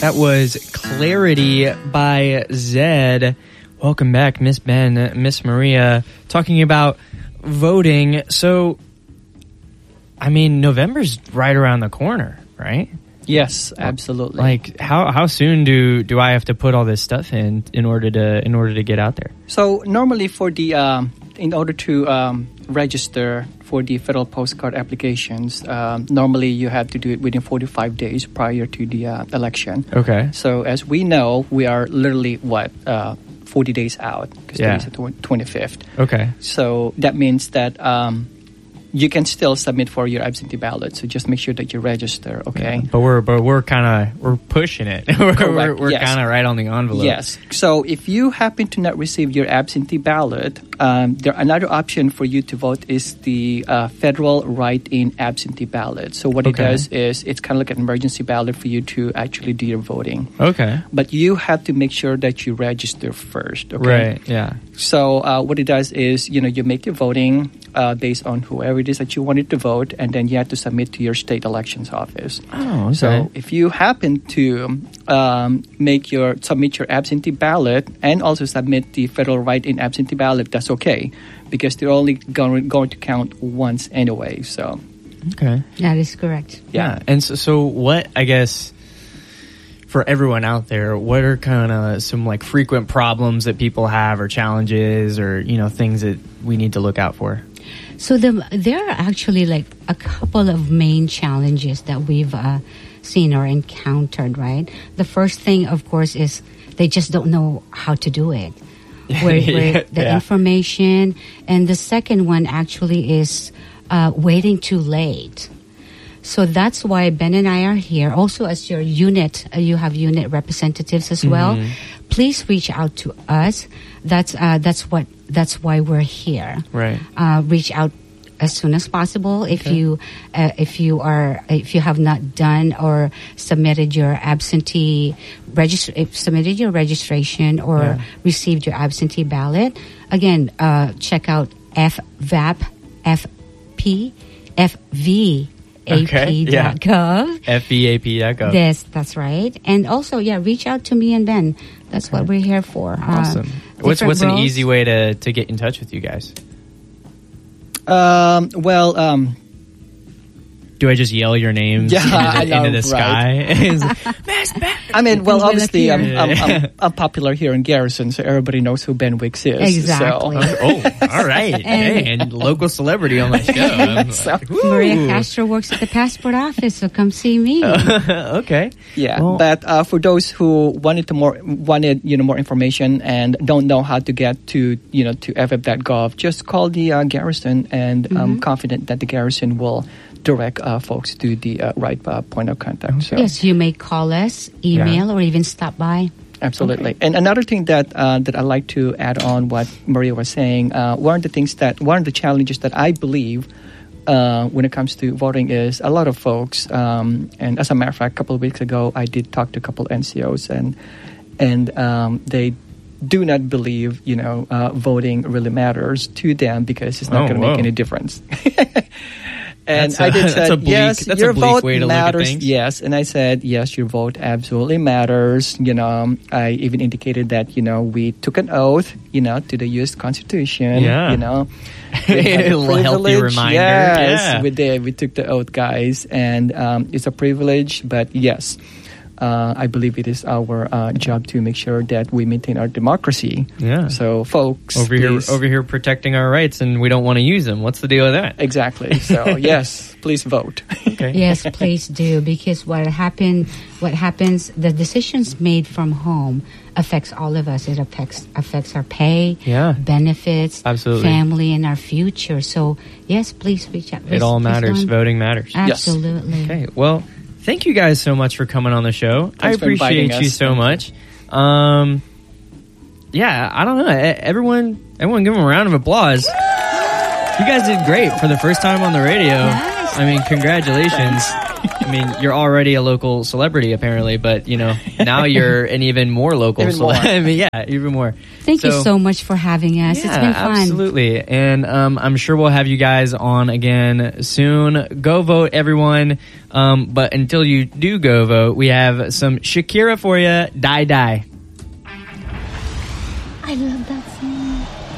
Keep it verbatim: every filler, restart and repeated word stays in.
That was Clarity by Zed. Welcome back, Miss Ben, Miss Maria, talking about voting. So, I mean, November's right around the corner, right? Yes, absolutely. Like, how how soon do do I have to put all this stuff in in order to in order to get out there? So normally for the um, in order to um, register for the federal postcard applications, um, normally you have to do it within forty-five days prior to the uh, election. Okay. So as we know, we are literally what uh, forty days out because Yeah. today's the twenty-fifth. Okay. So that means that um, you can still submit for your absentee ballot. So just make sure that you register. Okay. Yeah, but we're but we're kind of we're pushing it. we're Correct, we're, we're yes. kind of right on the envelope. Yes. So if you happen to not receive your absentee ballot, um, there another option for you to vote is the uh, federal write-in absentee ballot. So what it Okay. does is it's kind of like an emergency ballot for you to actually do your voting. Okay. But you have to make sure that you register first. Okay. Right. Yeah. So uh, what it does is, you know, you make your voting uh, based on whoever it is that you wanted to vote, and then you have to submit to your state elections office. Oh. Okay. So if you happen to um, make your submit your absentee ballot and also submit the federal write-in absentee ballot, that's okay because they're only going going to count once anyway. So okay. That is correct. Yeah. And so, so what, I guess, for everyone out there, what are kind of some like frequent problems that people have or challenges or, you know, things that we need to look out for? So the, there are actually like a couple of main challenges that we've uh, seen or encountered, right? The first thing, of course, is they just don't know how to do it. Where, where the Yeah. information, and the second one actually is uh, waiting too late. So that's why Ben and I are here. Also, as your unit, uh, you have unit representatives as well. Please reach out to us. That's uh, that's what that's why we're here. Right. Uh, reach out as soon as possible if Okay. you uh, if you are if you have not done or submitted your absentee register if submitted your registration or Yeah. received your absentee ballot. Again, uh, check out F V A P F P F V A P dot gov. F V A P dot gov. Yes, that's right. And also, yeah, reach out to me and Ben. That's what we're here for. Awesome. Uh, what's different what's an roles. easy way to, to get in touch with you guys? um, well, um, Do I just yell your names Yeah, into I the, know, into the sky? It's like, Miss Ben. I mean, well, Will obviously, I'm, appear. I'm, I'm, I'm popular here in Garrison, so everybody knows who Ben Wicks is. Exactly. So. Oh, all right. Hey, and local celebrity on my show. I'm like, woo. Maria Castro works at the passport office, so come see me. Okay. Yeah, Well- but uh, for those who wanted to more wanted you know more information and don't know how to get to you know to F F dot gov, just call the uh, Garrison, and I'm confident that the Garrison will direct uh, folks to the uh, right uh, point of contact. So Yes, you may call us, email, or even stop by. absolutely. And another thing that uh, that I like to add on what Maria was saying, uh, one of the things that one of the challenges that I believe uh, when it comes to voting is a lot of folks. Um, and as a matter of fact, a couple of weeks ago, I did talk to a couple N C Os, and and um, they do not believe you know uh, voting really matters to them because it's not Oh, going to whoa. make any difference. And That's a- I did that's say, a bleak- yes, that's a your bleak vote way to look at matters. things. Yes, and I said, yes, your vote absolutely matters. You know, I even indicated that, you know, we took an oath, you know, to the U S Constitution. Yeah. You know, we had A the little healthy privilege. reminder. Yes, Yeah. we did. We took the oath, guys. And um, it's a privilege, but yes. Uh, I believe it is our uh, job to make sure that we maintain our democracy. Yeah. So, folks, Over here, please- over here, protecting our rights, and we don't want to use them. What's the deal with that? Exactly. So, yes, please vote. Okay. Yes, please do, because what happen, what happens, the decisions made from home affects all of us. It affects affects our pay, Yeah. benefits, Absolutely. family, and our future. So, yes, please reach out. It all Please matters. don't- Voting matters. Absolutely. Okay. Well, thank you guys so much for coming on the show. Thanks I for inviting appreciate you us. so Thank you. much. Um, yeah, I don't know. E- Everyone, everyone, give them a round of applause. You guys did great for the first time on the radio. Nice. I mean, congratulations. I mean, you're already a local celebrity, apparently, but, you know, now you're an even more local Even more. celebrity. I mean, yeah, even more. Thank you So- so much for having us. Yeah, It's been fun. absolutely. And um, I'm sure we'll have you guys on again soon. Go vote, everyone. Um, but until you do go vote, we have some Shakira for you. Die, die. I love that song.